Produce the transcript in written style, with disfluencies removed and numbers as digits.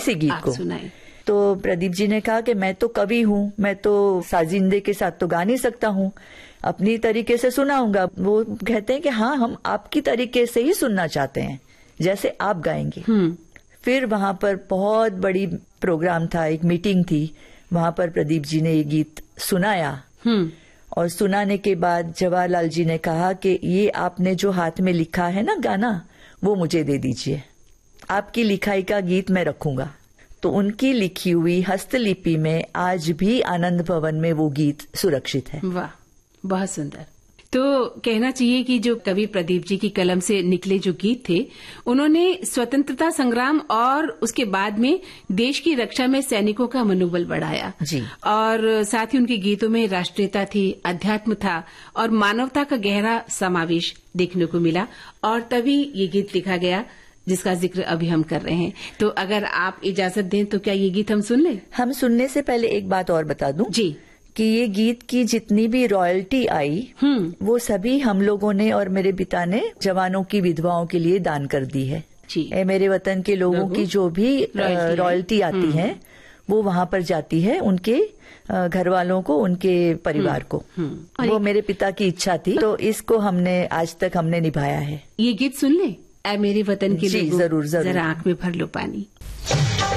इसी गीत को सुनाए। तो प्रदीप जी ने कहा कि मैं तो कवि हूँ, मैं तो साजिंदे के साथ तो गा नहीं सकता हूँ, अपनी तरीके से सुनाऊंगा। वो कहते हैं कि हाँ, हम आपकी तरीके से ही सुनना चाहते हैं, जैसे आप गाएंगे। फिर वहां पर बहुत बड़ी प्रोग्राम था, एक मीटिंग थी, वहां पर प्रदीप जी ने ये गीत सुनाया। और सुनाने के बाद जवाहरलाल जी ने कहा कि ये आपने जो हाथ में लिखा है ना गाना, वो मुझे दे दीजिए, आपकी लिखाई का गीत मैं रखूंगा। तो उनकी लिखी हुई हस्तलिपि में आज भी आनंद भवन में वो गीत सुरक्षित है। वाह, बहुत सुंदर। तो कहना चाहिए कि जो कवि प्रदीप जी की कलम से निकले जो गीत थे, उन्होंने स्वतंत्रता संग्राम और उसके बाद में देश की रक्षा में सैनिकों का मनोबल बढ़ाया जी। और साथ ही उनके गीतों में राष्ट्रीयता थी, अध्यात्म था और मानवता का गहरा समावेश देखने को मिला, और तभी ये गीत लिखा गया जिसका जिक्र अभी हम कर रहे हैं। तो अगर आप इजाजत दें तो क्या ये गीत हम सुन लें? हम सुनने से पहले एक बात और बता दूं जी, कि ये गीत की जितनी भी रॉयल्टी आई वो सभी हम लोगों ने और मेरे पिता ने जवानों की विधवाओं के लिए दान कर दी है जी। मेरे वतन के लोगों की जो भी रॉयल्टी आती है वो वहां पर जाती है, उनके घर वालों को, उनके परिवार को। वो मेरे पिता की इच्छा थी, तो इसको हमने आज तक हमने निभाया है। ये गीत सुन ले, ऐ मेरे वतन के लोगों, जरूर जरूर, जरा आंख में भर लो पानी।